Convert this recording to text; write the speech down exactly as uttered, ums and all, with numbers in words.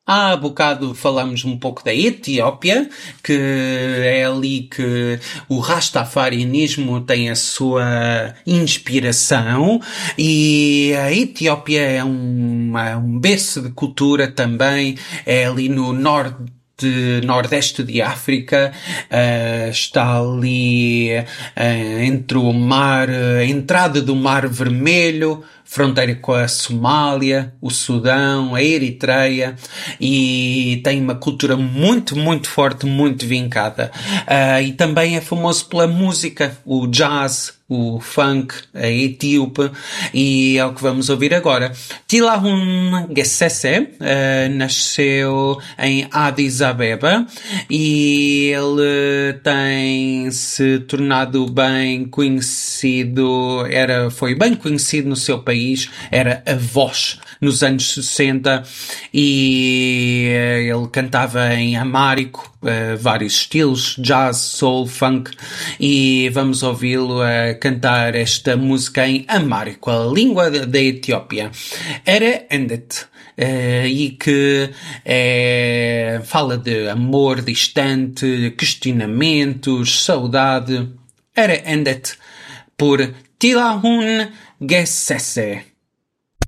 Há bocado falamos um pouco da Etiópia, que é ali que o rastafarianismo tem a sua inspiração, e a Etiópia é um, é um berço de cultura também, é ali no norte de nordeste de África, uh, está ali uh, entre o mar, a entrada do Mar Vermelho, fronteira com a Somália, o Sudão, a Eritreia, e tem uma cultura muito, muito forte, muito vincada. Uh, e também é famoso pela música, o jazz, o funk, a etíope, e é o que vamos ouvir agora. Tilahun Gessese uh, nasceu em Addis Abeba e ele tem se tornado bem conhecido, era, foi bem conhecido no seu país, era a voz nos anos sessenta, e ele cantava em amárico, uh, vários estilos, jazz, soul, funk, e vamos ouvi-lo a cantar esta música em amárico, a língua da Etiópia. Era Endet, uh, e que uh, fala de amor distante, questionamentos, saudade. Era Endet por Tilahun Gessese.